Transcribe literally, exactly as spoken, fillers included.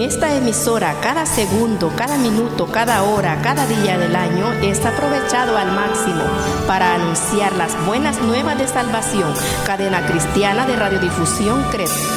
esta emisora, cada segundo, cada minuto, cada hora, cada día del año es aprovechado al máximo para anunciar las buenas nuevas de salvación. Cadena Cristiana de Radiodifusión C R E P.